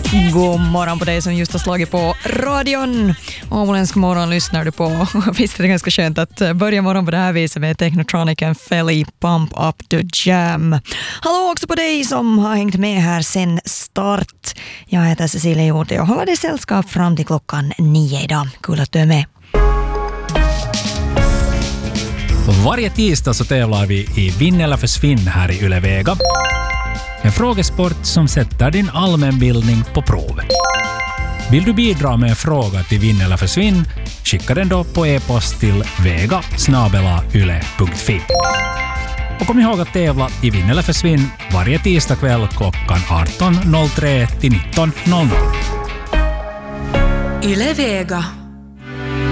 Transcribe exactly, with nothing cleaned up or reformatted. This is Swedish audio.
God morgon på dig som just har slagit på radion. Åboländsk morgon lyssnar du på. Visst är det ganska skönt att börja morgon på det här viset med Technotronic and Felly Pump Up the Jam. Hallå också på dig som har hängt med här sen start. Jag heter Cecilia Hjorte och håller dig sällskap fram till klockan nio idag. Kul att du är med. Varje tisdag så tävlar vi i Vinn eller försvinn här i Yle Vega. En frågesport som sätter din allmänbildning på prov. Vill du bidra med en fråga till Vinn eller försvinn, skicka den då på e-post till vega snabel-a yle punkt fi. Och kom ihåg att tävla i Vinn eller försvinn varje tisdag kväll klockan arton noll tre till nitton noll noll. Yle Vega.